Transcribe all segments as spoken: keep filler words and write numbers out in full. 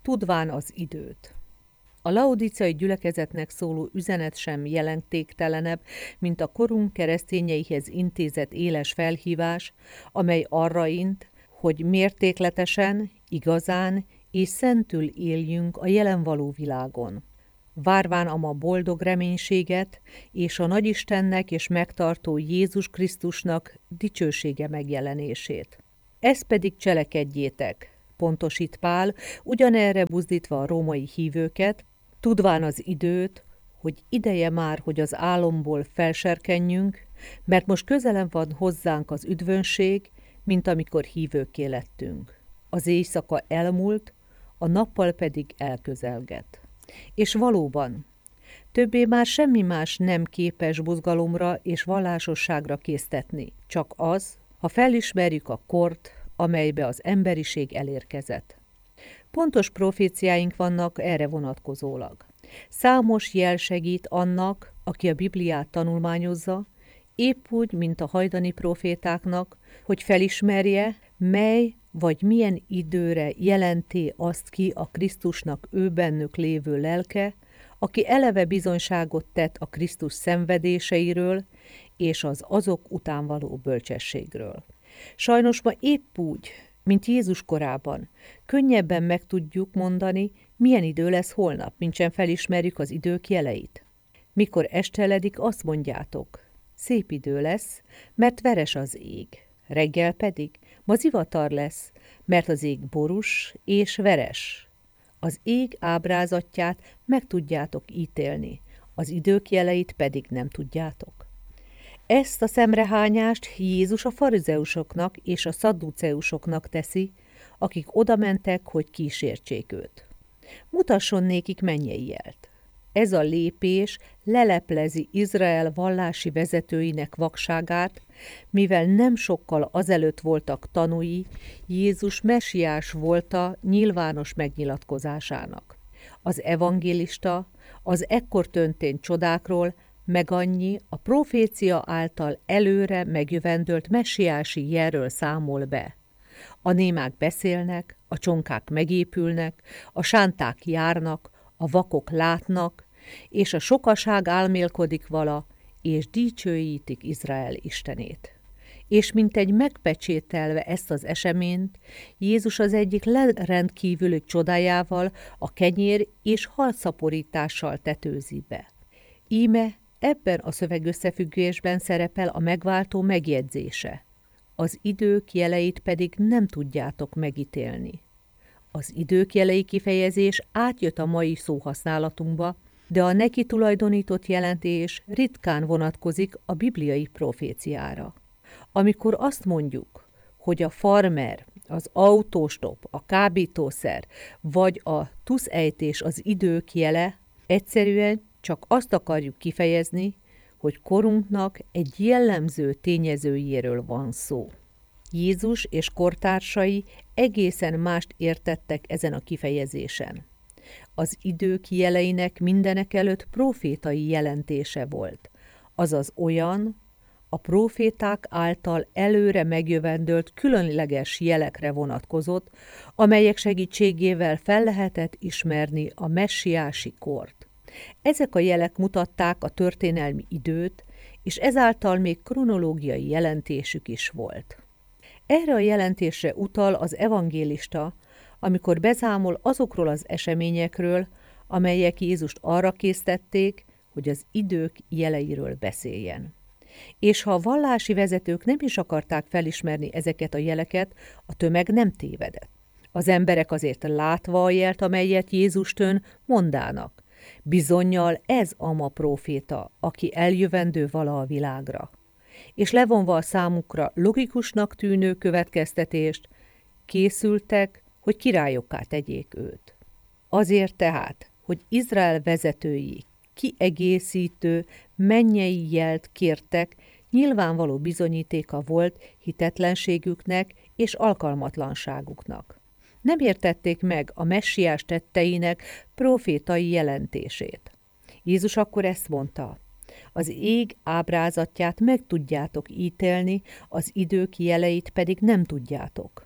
tudván az időt. A laodicei gyülekezetnek szóló üzenet sem jelentéktelenebb, mint a korunk keresztényeihez intézett éles felhívás, amely arra int, hogy mértékletesen, igazán és szentül éljünk a jelen való világon. Várván a ma boldog reménységet és a Nagyistennek és megtartó Jézus Krisztusnak dicsősége megjelenését. Ezt pedig cselekedjétek, pontosít Pál, ugyanerre buzdítva a római hívőket, tudván az időt, hogy ideje már, hogy az álomból felserkenjünk, mert most közelem van hozzánk az üdvönség, mint amikor hívőkké lettünk. Az éjszaka elmúlt, a nappal pedig elközelget. És valóban, többé már semmi más nem képes buzgalomra és vallásosságra késztetni, csak az, ha felismerjük a kort, amelybe az emberiség elérkezett. Pontos proféciáink vannak erre vonatkozólag. Számos jel segít annak, aki a Bibliát tanulmányozza, épp úgy, mint a hajdani profétáknak, hogy felismerje, mely vagy milyen időre jelenti azt ki a Krisztusnak ő bennük lévő lelke, aki eleve bizonyságot tett a Krisztus szenvedéseiről és az azok után való bölcsességről. Sajnos ma épp úgy, mint Jézus korában, könnyebben meg tudjuk mondani, milyen idő lesz holnap, mintsem felismerjük az idők jeleit. Mikor esteledik, azt mondjátok, szép idő lesz, mert veres az ég. Reggel pedig ma zivatar lesz, mert az ég borús és veres. Az ég ábrázatját meg tudjátok ítélni, az idők jeleit pedig nem tudjátok. Ezt a szemrehányást Jézus a farizeusoknak és a szadduceusoknak teszi, akik odamentek, hogy kísértsék őt. Mutasson nékik mennyei jelt. Ez a lépés leleplezi Izrael vallási vezetőinek vakságát, mivel nem sokkal azelőtt voltak tanúi Jézus mesiás volta nyilvános megnyilatkozásának. Az evangélista az ekkor történt csodákról meg annyi a profécia által előre megjövendölt messiási jelről számol be. A némák beszélnek, a csonkák megépülnek, a sánták járnak, a vakok látnak, és a sokaság álmélkodik vala, és dicsőítik Izrael Istenét. És mintegy megpecsételve ezt az eseményt, Jézus az egyik rendkívüli csodájával, a kenyér és halszaporítással tetőzi be. Íme ebben a szövegösszefüggésben szerepel a megváltó megjegyzése. Az idők jeleit pedig nem tudjátok megítélni. Az idők jelei kifejezés átjött a mai szóhasználatunkba, de a neki tulajdonított jelentés ritkán vonatkozik a bibliai proféciára. Amikor azt mondjuk, hogy a farmer, az autóstop, a kábítószer vagy a tuszejtés az idők jele, egyszerűen csak azt akarjuk kifejezni, hogy korunknak egy jellemző tényezőjéről van szó. Jézus és kortársai egészen mást értettek ezen a kifejezésen. Az idők jeleinek mindenekelőtt profétai jelentése volt, azaz olyan, a proféták által előre megjövendölt különleges jelekre vonatkozott, amelyek segítségével fel lehetett ismerni a messiási kort. Ezek a jelek mutatták a történelmi időt, és ezáltal még kronológiai jelentésük is volt. Erre a jelentésre utal az evangélista, amikor beszámol azokról az eseményekről, amelyek Jézust arra késztették, hogy az idők jeleiről beszéljen. És ha a vallási vezetők nem is akarták felismerni ezeket a jeleket, a tömeg nem tévedett. Az emberek azért látva a jelt, amelyet Jézus tön, mondának: bizonnyal ez a ma próféta, aki eljövendő vala a világra. És levonva a számukra logikusnak tűnő következtetést, készültek, hogy királyokká tegyék őt. Azért tehát, hogy Izrael vezetői kiegészítő, mennyei jelt kértek, nyilvánvaló bizonyítéka volt hitetlenségüknek és alkalmatlanságuknak. Nem értették meg a messiás tetteinek profétai jelentését. Jézus akkor ezt mondta: az ég ábrázatját meg tudjátok ítélni, az idők jeleit pedig nem tudjátok.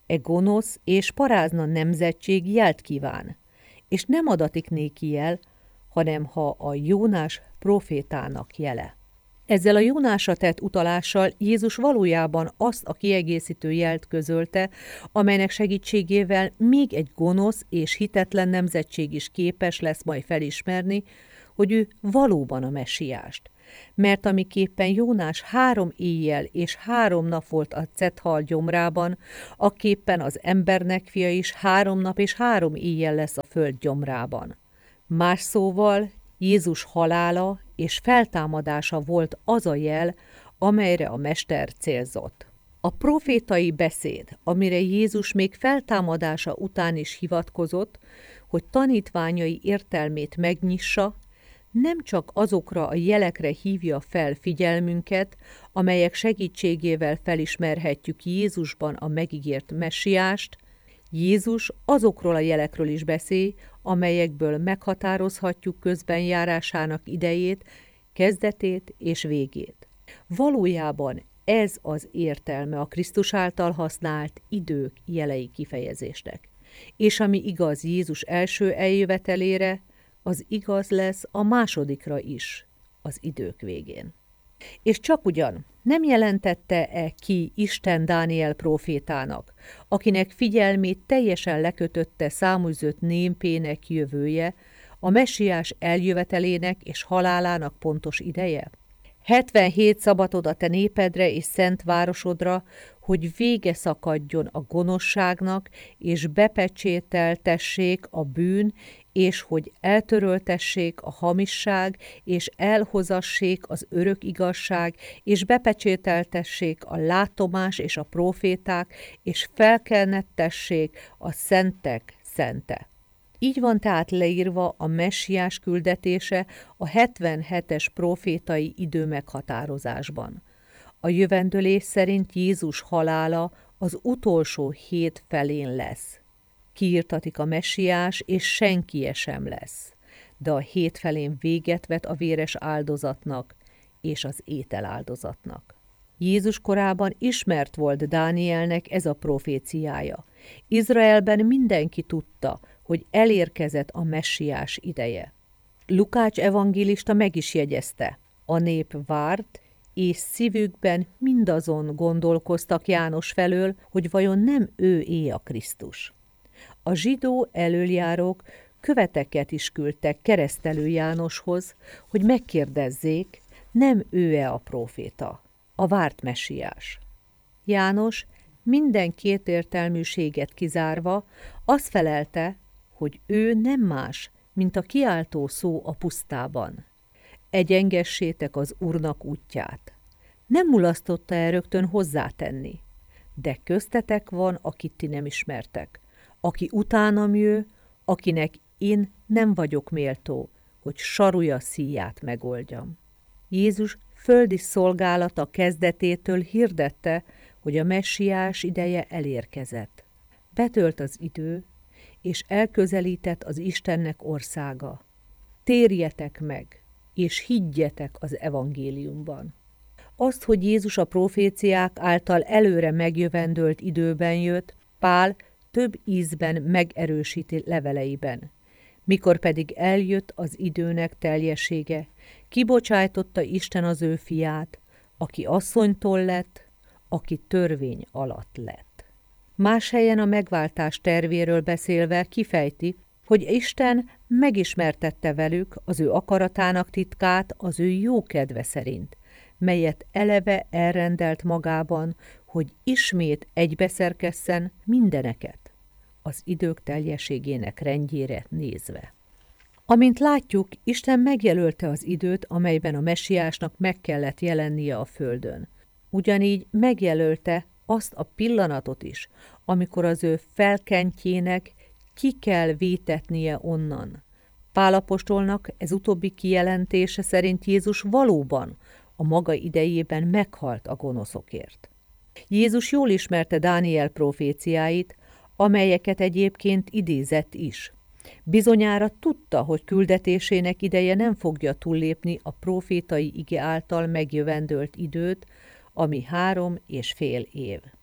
E gonosz és parázna nemzetség jelt kíván, és nem adatik néki jel, hanem ha a Jónás profétának jele. Ezzel a Jónásra tett utalással Jézus valójában azt a kiegészítő jelt közölte, amelynek segítségével még egy gonosz és hitetlen nemzetség is képes lesz majd felismerni, hogy ő valóban a messiást. Mert amiképpen Jónás három éjjel és három nap volt a cethal gyomrában, akképpen az embernek fia is három nap és három éjjel lesz a föld gyomrában. Más szóval Jézus halála és feltámadása volt az a jel, amelyre a mester célzott. A profétai beszéd, amire Jézus még feltámadása után is hivatkozott, hogy tanítványai értelmét megnyissa, nem csak azokra a jelekre hívja fel figyelmünket, amelyek segítségével felismerhetjük Jézusban a megígért messiást, Jézus azokról a jelekről is beszél, amelyekből meghatározhatjuk közbenjárásának idejét, kezdetét és végét. Valójában ez az értelme a Krisztus által használt idők jelei kifejezésnek. És ami igaz Jézus első eljövetelére, az igaz lesz a másodikra is, az idők végén. És csak ugyan nem jelentette-e ki Isten Dániel prófétának, akinek figyelmét teljesen lekötötte száműzött népének jövője, a messiás eljövetelének és halálának pontos ideje? hetvenhét szabatod a te népedre és szent városodra, hogy vége szakadjon a gonoszságnak, és bepecsételtessék a bűn, és hogy eltöröltessék a hamisság, és elhozassék az örök igazság, és bepecsételtessék a látomás és a próféták, és felkelnettessék a szentek szente. Így van tehát leírva a messiás küldetése a hetvenhetes prófétai időmeghatározásban. A jövendőlés szerint Jézus halála az utolsó hét felén lesz. Kiirtatik a messiás, és senkie sem lesz, de a hét felén véget vet a véres áldozatnak és az ételáldozatnak. Jézus korában ismert volt Dánielnek ez a proféciája. Izraelben mindenki tudta, hogy elérkezett a messiás ideje. Lukács evangélista meg is jegyezte, a nép várt, és szívükben mindazon gondolkoztak János felől, hogy vajon nem ő é a Krisztus. A zsidó elöljárók követeket is küldtek Keresztelő Jánoshoz, hogy megkérdezzék, nem ő-e a próféta, a várt messiás. János minden kétértelműséget kizárva azt felelte, hogy ő nem más, mint a kiáltó szó a pusztában. Egyengessétek az Úrnak útját. Nem mulasztotta el rögtön hozzátenni, de köztetek van, akit ti nem ismertek, aki utánam jő, akinek én nem vagyok méltó, hogy sarúja szíját megoldjam. Jézus földi szolgálata kezdetétől hirdette, hogy a messiás ideje elérkezett. Betölt az idő, és elközelített az Istennek országa. Térjetek meg, és higgyetek az evangéliumban. Azt, hogy Jézus a proféciák által előre megjövendölt időben jött, Pál több ízben megerősíti leveleiben. Mikor pedig eljött az időnek teljessége, kibocsájtotta Isten az ő fiát, aki asszonytól lett, aki törvény alatt lett. Más helyen a megváltás tervéről beszélve kifejti, hogy Isten megismertette velük az ő akaratának titkát az ő jó kedve szerint, melyet eleve elrendelt magában, hogy ismét egybeszerkesszen mindeneket, az idők teljességének rendjére nézve. Amint látjuk, Isten megjelölte az időt, amelyben a messiásnak meg kellett jelennie a földön. Ugyanígy megjelölte azt a pillanatot is, amikor az ő felkentjének ki kell vétetnie onnan. Pál apostolnak ez utóbbi kijelentése szerint Jézus valóban a maga idejében meghalt a gonoszokért. Jézus jól ismerte Dániel proféciáit, amelyeket egyébként idézett is. Bizonyára tudta, hogy küldetésének ideje nem fogja túllépni a profétai ige által megjövendölt időt, ami három és fél év.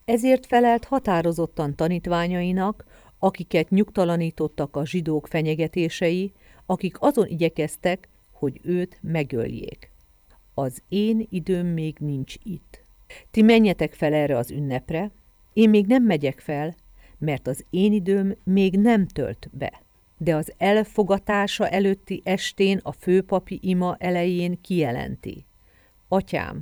Ezért felelt határozottan tanítványainak, akiket nyugtalanítottak a zsidók fenyegetései, akik azon igyekeztek, hogy őt megöljék. Az én időm még nincs itt. Ti menjetek fel erre az ünnepre, én még nem megyek fel, mert az én időm még nem tölt be. De az elfogatása előtti estén a főpapi ima elején kijelenti: Atyám,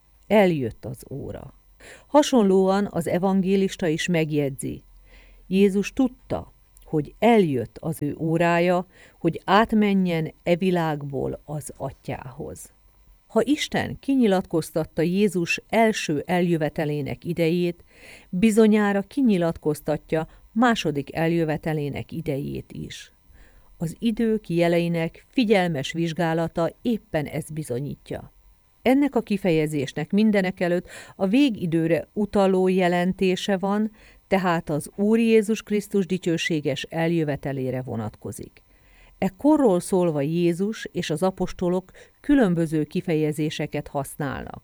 eljött az óra. Hasonlóan az evangélista is megjegyzi: Jézus tudta, hogy eljött az ő órája, hogy átmenjen e világból az Atyához. Ha Isten kinyilatkoztatta Jézus első eljövetelének idejét, bizonyára kinyilatkoztatja második eljövetelének idejét is. Az idők jeleinek figyelmes vizsgálata éppen ezt bizonyítja. Ennek a kifejezésnek mindenekelőtt a végidőre utaló jelentése van, tehát az Úr Jézus Krisztus dicsőséges eljövetelére vonatkozik. E korról szólva Jézus és az apostolok különböző kifejezéseket használnak.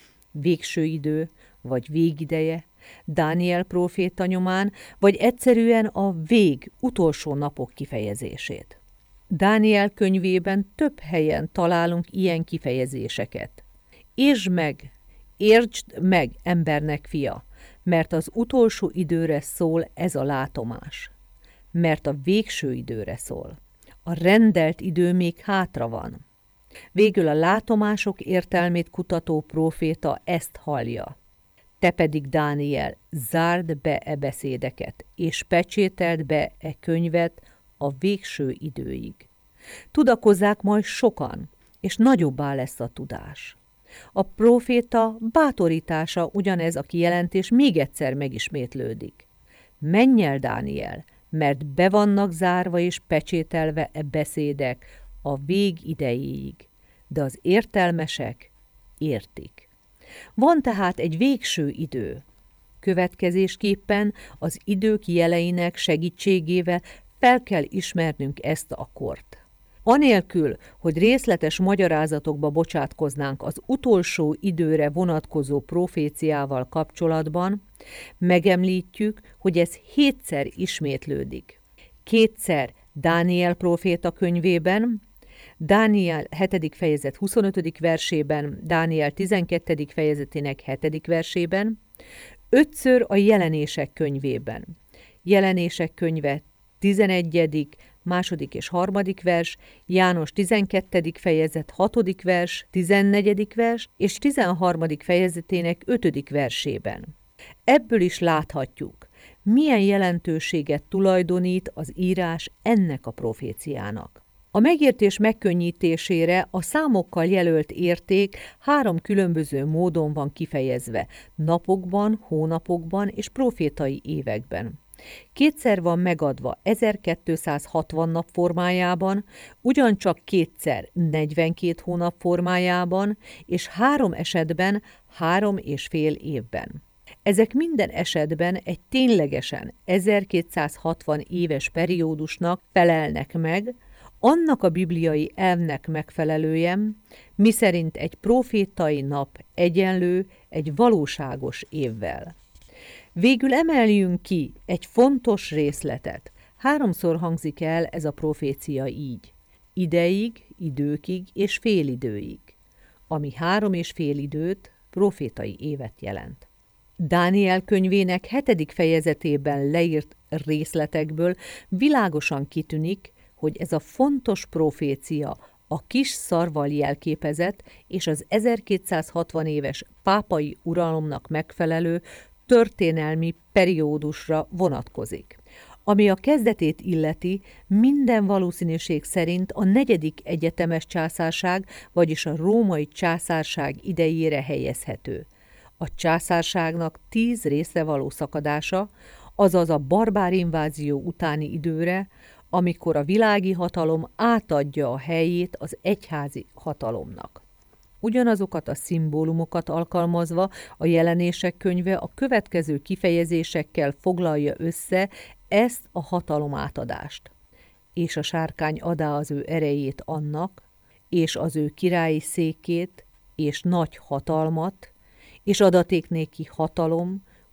Végső idő, vagy végideje, Dániel próféta nyomán, vagy egyszerűen a vég, utolsó napok kifejezését. Dániel könyvében több helyen találunk ilyen kifejezéseket. Értsd meg, értsd meg, embernek fia, mert az utolsó időre szól ez a látomás. Mert a végső időre szól. A rendelt idő még hátra van. Végül a látomások értelmét kutató próféta ezt hallja. Te pedig, Dániel, zárd be e beszédeket, és pecsételd be e könyvet a végső időig. Tudakozzák majd sokan, és nagyobbá lesz a tudás. A próféta bátorítása ugyanez a kijelentés még egyszer megismétlődik. Menj el, Dániel, mert be vannak zárva és pecsételve e beszédek a vég idejéig, de az értelmesek értik. Van tehát egy végső idő. Következésképpen az idők jeleinek segítségével fel kell ismernünk ezt a kort. Anélkül, hogy részletes magyarázatokba bocsátkoznánk az utolsó időre vonatkozó proféciával kapcsolatban, megemlítjük, hogy ez hétszer ismétlődik. Kétszer Dániel próféta könyvében, Dániel hetedik fejezet huszonötödik versében, Dániel tizenkettedik fejezetének hetedik versében, ötször a Jelenések könyvében. Jelenések könyve tizenegyedik második és harmadik vers, János tizenkettedik fejezet hatodik vers, tizennegyedik vers és tizenharmadik fejezetének ötödik versében. Ebből is láthatjuk, milyen jelentőséget tulajdonít az írás ennek a proféciának. A megértés megkönnyítésére a számokkal jelölt érték három különböző módon van kifejezve, napokban, hónapokban és profétai években. Kétszer van megadva ezerkétszázhatvan nap formájában, ugyancsak kétszer negyvenkét hónap formájában, és három esetben három és fél évben. Ezek minden esetben egy ténylegesen ezerkétszázhatvan éves periódusnak felelnek meg, annak a bibliai elvnek megfelelően, miszerint egy profétai nap egyenlő egy valóságos évvel. Végül emeljünk ki egy fontos részletet. Háromszor hangzik el ez a profécia így. Ideig, időkig és félidőig, ami három és fél időt, profétai évet jelent. Dániel könyvének hetedik fejezetében leírt részletekből világosan kitűnik, hogy ez a fontos profécia a kis szarval jelképezett és az ezerkétszázhatvan éves pápai uralomnak megfelelő történelmi periódusra vonatkozik. Ami a kezdetét illeti, minden valószínűség szerint a negyedik egyetemes császárság, vagyis a római császárság idejére helyezhető. A császárságnak tíz részre való szakadása, azaz a barbár invázió utáni időre, amikor a világi hatalom átadja a helyét az egyházi hatalomnak. Ugyanazokat a szimbólumokat alkalmazva a Jelenések könyve a következő kifejezésekkel foglalja össze ezt a hatalomátadást. És a sárkány adá az ő erejét annak, és az ő királyi székét, és nagy hatalmat, és adaték néki hatalom,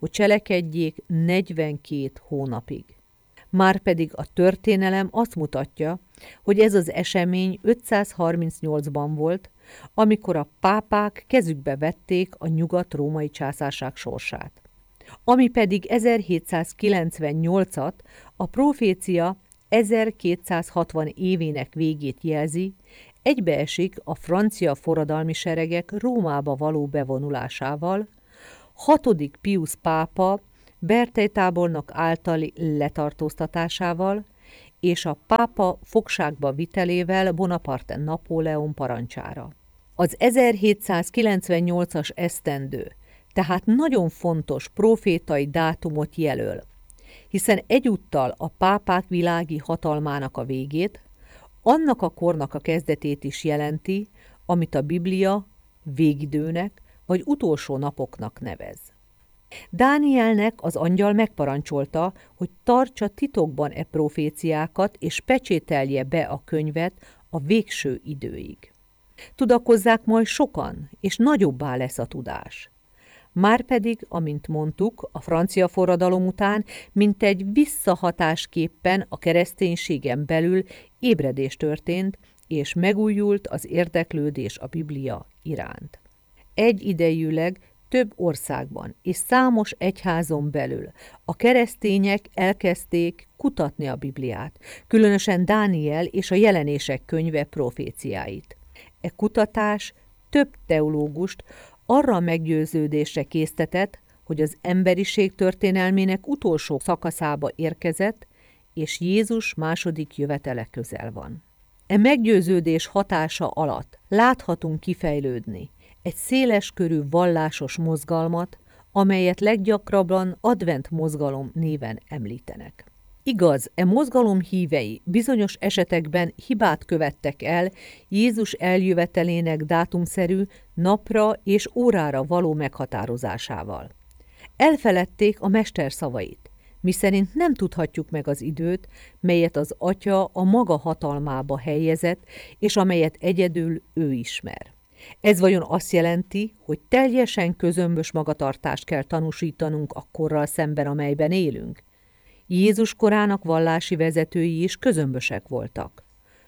hogy cselekedjék negyvenkét hónapig. Márpedig a történelem azt mutatja, hogy ez az esemény ötszázharmincnyolcban volt, amikor a pápák kezükbe vették a nyugat-római császárság sorsát. Ami pedig ezerhétszázkilencvennyolcat, a profécia ezerkétszázhatvan évének végét jelzi, egybeesik a francia forradalmi seregek Rómába való bevonulásával, hatodik Piusz pápa Bertei tábornok általi letartóztatásával és a pápa fogságba vitelével Bonaparte Napóleon parancsára. Az ezerhétszázkilencvennyolcas esztendő tehát nagyon fontos profétai dátumot jelöl, hiszen egyúttal a pápák világi hatalmának a végét, annak a kornak a kezdetét is jelenti, amit a Biblia végidőnek vagy utolsó napoknak nevez. Dánielnek az angyal megparancsolta, hogy tartsa titokban e proféciákat, és pecsételje be a könyvet a végső időig. Tudakozzák majd sokan, és nagyobbá lesz a tudás. Márpedig, amint mondtuk, a francia forradalom után mintegy visszahatásképpen a kereszténységen belül ébredés történt, és megújult az érdeklődés a Biblia iránt. Egyidejűleg több országban és számos egyházon belül a keresztények elkezdték kutatni a Bibliát, különösen Dániel és a Jelenések könyve proféciáit. E kutatás több teológust arra a meggyőződésre késztetett, hogy az emberiség történelmének utolsó szakaszába érkezett, és Jézus második jövetele közel van. E meggyőződés hatása alatt láthatunk kifejlődni egy széleskörű vallásos mozgalmat, amelyet leggyakrabban advent mozgalom néven említenek. Igaz, e mozgalom hívei bizonyos esetekben hibát követtek el Jézus eljövetelének dátumszerű napra és órára való meghatározásával. Elfeledték a mester szavait, miszerint nem tudhatjuk meg az időt, melyet az Atya a maga hatalmába helyezett, és amelyet egyedül ő ismer. Ez vajon azt jelenti, hogy teljesen közömbös magatartást kell tanúsítanunk a korral szemben, amelyben élünk? Jézus korának vallási vezetői is közömbösek voltak.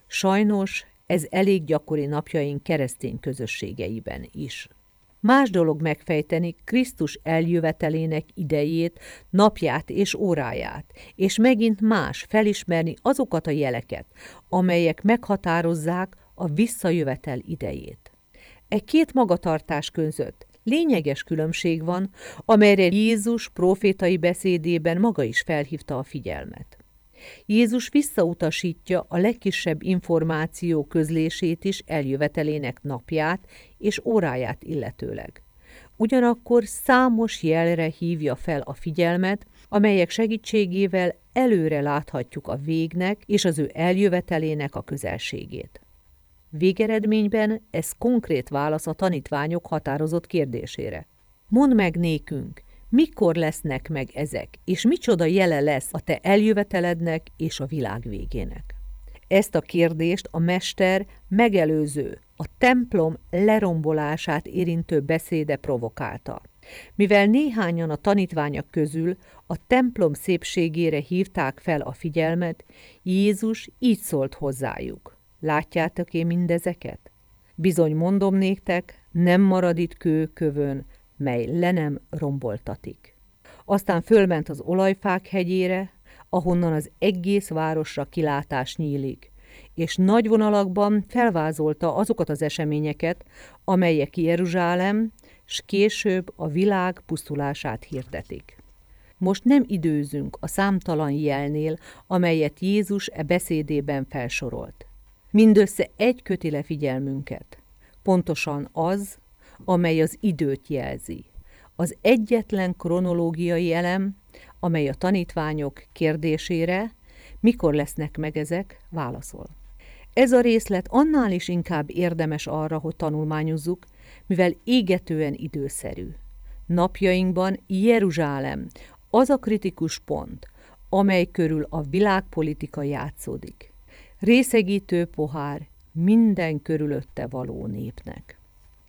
Sajnos ez elég gyakori napjaink keresztény közösségeiben is. Más dolog megfejteni Krisztus eljövetelének idejét, napját és óráját, és megint más felismerni azokat a jeleket, amelyek meghatározzák a visszajövetel idejét. E két magatartás között lényeges különbség van, amelyre Jézus profétai beszédében maga is felhívta a figyelmet. Jézus visszautasítja a legkisebb információ közlését is eljövetelének napját és óráját illetőleg. Ugyanakkor számos jelre hívja fel a figyelmet, amelyek segítségével előre láthatjuk a végnek és az ő eljövetelének a közelségét. Végeredményben ez konkrét válasz a tanítványok határozott kérdésére. Mondd meg nékünk, mikor lesznek meg ezek, és micsoda jele lesz a te eljövetelednek és a világ végének? Ezt a kérdést a mester megelőző, a templom lerombolását érintő beszéde provokálta. Mivel néhányan a tanítványok közül a templom szépségére hívták fel a figyelmet, Jézus így szólt hozzájuk. Látjátok-e mindezeket? Bizony mondom néktek, nem marad itt kő kövön, mely le nem romboltatik. Aztán fölment az olajfák hegyére, ahonnan az egész városra kilátás nyílik, és nagy vonalakban felvázolta azokat az eseményeket, amelyek Jeruzsálem, s később a világ pusztulását hirdetik. Most nem időzünk a számtalan jelnél, amelyet Jézus e beszédében felsorolt. Mindössze egy köti le figyelmünket, pontosan az, amely az időt jelzi. Az egyetlen kronológiai elem, amely a tanítványok kérdésére, mikor lesznek meg ezek, válaszol. Ez a részlet annál is inkább érdemes arra, hogy tanulmányozzuk, mivel égetően időszerű. Napjainkban Jeruzsálem az a kritikus pont, amely körül a világpolitika játszódik. Részegítő pohár minden körülötte való népnek.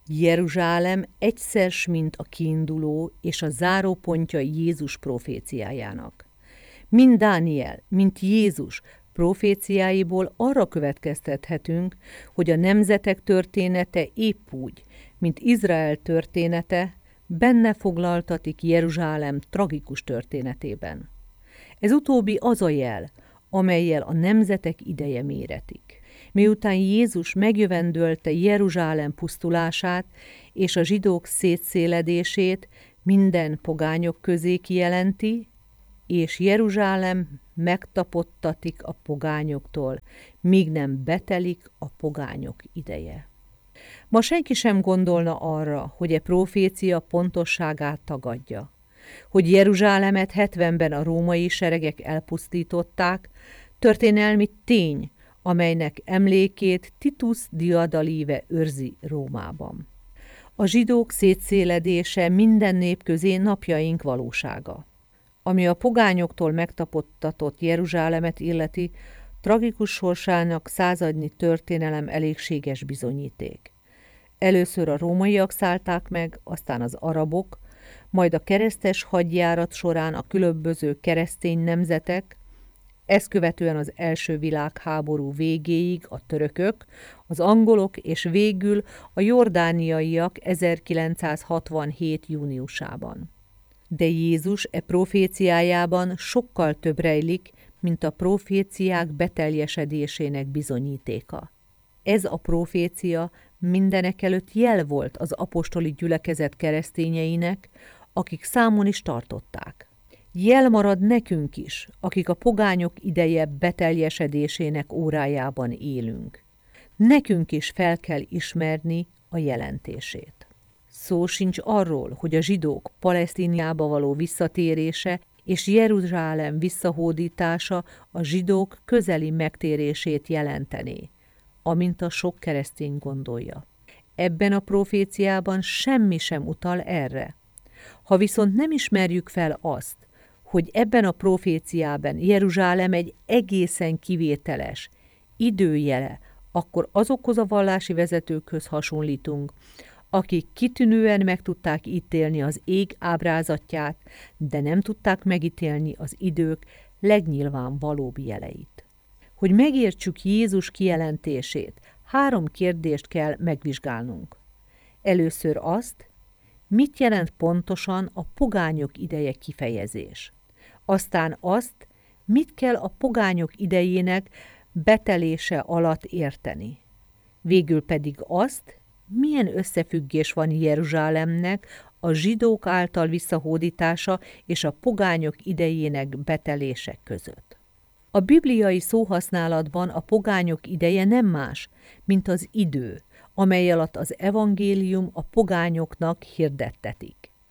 Jeruzsálem egyszer s mint a kiinduló és a zárópontja Jézus proféciájának. Mind Dániel, mint Jézus proféciáiból arra következtethetünk, hogy a nemzetek története épp úgy, mint Izrael története, benne foglaltatik Jeruzsálem tragikus történetében. Ez utóbbi az a jel, amellyel a nemzetek ideje méretik. Miután Jézus megjövendölte Jeruzsálem pusztulását és a zsidók szétszéledését minden pogányok közé kijelenti, és Jeruzsálem megtapottatik a pogányoktól, míg nem betelik a pogányok ideje. Ma senki sem gondolna arra, hogy e profécia pontosságát tagadja, hogy Jeruzsálemet hetvenben a római seregek elpusztították, történelmi tény, amelynek emlékét Titus Diadalive őrzi Rómában. A zsidók szétszéledése minden nép közé napjaink valósága. Ami a pogányoktól megtapottatott Jeruzsálemet illeti, tragikus sorsának századnyi történelem elégséges bizonyíték. Először a rómaiak szállták meg, aztán az arabok, majd a keresztes hadjárat során a különböző keresztény nemzetek, ezt követően az első világháború végéig a törökök, az angolok és végül a jordániaiak ezerkilencszázhatvanhét júniusában. De Jézus e proféciájában sokkal több rejlik, mint a proféciák beteljesedésének bizonyítéka. Ez a profécia mindenekelőtt jel volt az apostoli gyülekezet keresztényeinek, akik számon is tartották. Jel marad nekünk is, akik a pogányok ideje beteljesedésének órájában élünk. Nekünk is fel kell ismerni a jelentését. Szó sincs arról, hogy a zsidók Palesztíniába való visszatérése és Jeruzsálem visszahódítása a zsidók közeli megtérését jelentené, amint a sok keresztény gondolja. Ebben a proféciában semmi sem utal erre. Ha viszont nem ismerjük fel azt, hogy ebben a proféciában Jeruzsálem egy egészen kivételes időjele, akkor azokhoz a vallási vezetőkhöz hasonlítunk, akik kitűnően meg tudták ítélni az ég ábrázatját, de nem tudták megítélni az idők legnyilvánvalóbb jeleit. Hogy megértsük Jézus kijelentését, három kérdést kell megvizsgálnunk. Először azt, mit jelent pontosan a pogányok ideje kifejezés. Aztán azt, mit kell a pogányok idejének betelése alatt érteni. Végül pedig azt, milyen összefüggés van Jeruzsálemnek a zsidók által visszahódítása és a pogányok idejének betelése között. A bibliai szóhasználatban a pogányok ideje nem más, mint az idő, amely alatt az evangélium a pogányoknak hirdettetik.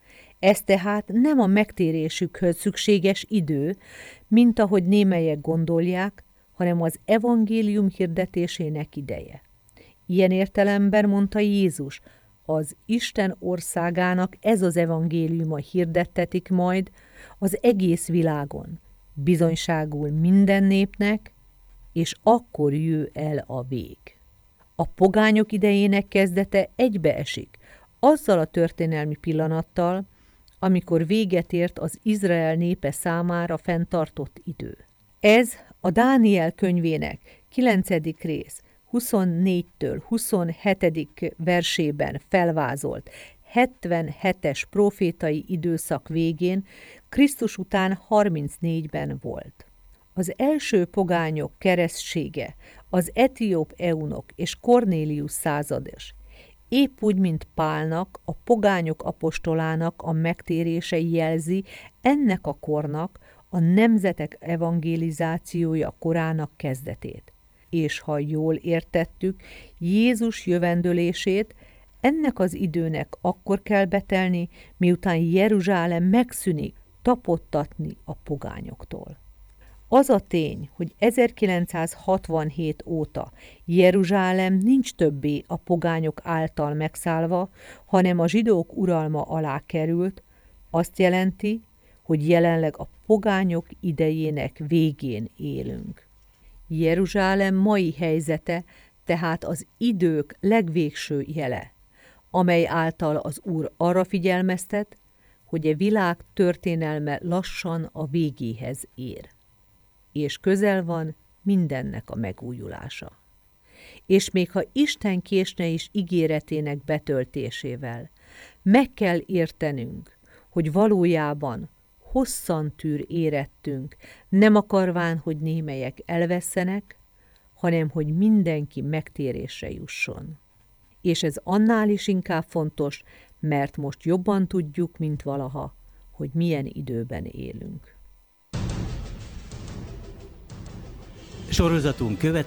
Ez tehát nem a megtérésükhöz szükséges idő, mint ahogy némelyek gondolják, hanem az evangélium hirdetésének ideje. Ilyen értelemben mondta Jézus, az Isten országának ez az evangéliuma hirdettetik majd az egész világon, bizonyságul minden népnek, és akkor jő el a vég. A pogányok idejének kezdete egybeesik azzal a történelmi pillanattal, amikor véget ért az Izrael népe számára fenntartott idő. Ez a Dániel könyvének kilencedik rész huszonnégytől huszonhetedik versében felvázolt hetvenhetes profétai időszak végén Krisztus után harmincnégyben volt. Az első pogányok keresztsége, az etióp eunok és Kornélius százados, épp úgy, mint Pálnak, a pogányok apostolának a megtérése jelzi ennek a kornak, a nemzetek evangelizációja korának kezdetét. És ha jól értettük, Jézus jövendölését ennek az időnek akkor kell betelni, miután Jeruzsálem megszűnik tapottatni a pogányoktól. Az a tény, hogy ezerkilencszázhatvanhét óta Jeruzsálem nincs többé a pogányok által megszállva, hanem a zsidók uralma alá került, azt jelenti, hogy jelenleg a pogányok idejének végén élünk. Jeruzsálem mai helyzete tehát az idők legvégső jele, amely által az Úr arra figyelmeztet, hogy a világ történelme lassan a végéhez ér, és közel van mindennek a megújulása. És még ha Isten késne is ígéretének betöltésével, meg kell értenünk, hogy valójában hosszan tűr érettünk, nem akarván, hogy némelyek elvesszenek, hanem hogy mindenki megtérésre jusson. És ez annál is inkább fontos, mert most jobban tudjuk, mint valaha, hogy milyen időben élünk. Sorozatunk követ